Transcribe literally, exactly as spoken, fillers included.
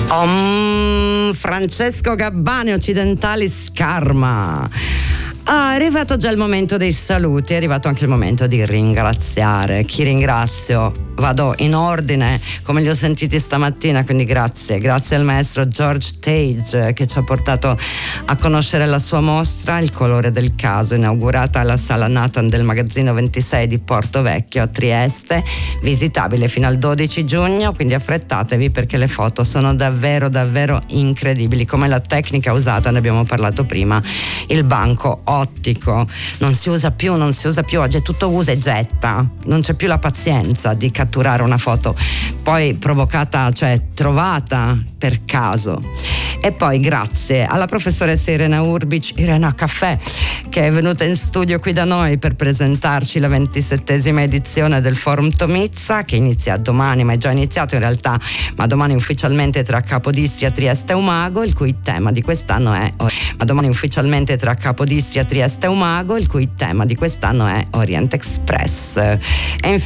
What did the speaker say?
Om Francesco Gabbani, Occidentali Scarma. Ah, è arrivato già il momento dei saluti, è arrivato anche il momento di ringraziare. Chi ringrazio? Vado in ordine come li ho sentiti stamattina, quindi grazie. Grazie al maestro George Tage che ci ha portato a conoscere la sua mostra Il colore del caso, inaugurata alla Sala Nathan del Magazzino ventisei di Porto Vecchio a Trieste, visitabile fino al dodici giugno, quindi affrettatevi perché le foto sono davvero davvero incredibili, come la tecnica usata, ne abbiamo parlato prima, il banco ottico, non si usa più, non si usa più, oggi è tutto usa e getta, non c'è più la pazienza di catturare una foto poi provocata, cioè trovata per caso. E poi grazie alla professoressa Irena Urbic, Irena Caffè, che è venuta in studio qui da noi per presentarci la ventisettesima edizione del Forum Tomizza, che inizia domani, ma è già iniziato in realtà, ma domani ufficialmente tra Capodistria, Trieste e Umago, il cui tema di quest'anno è ma domani ufficialmente tra Capodistria, Trieste e Umago, il cui tema di quest'anno è Orient Express. E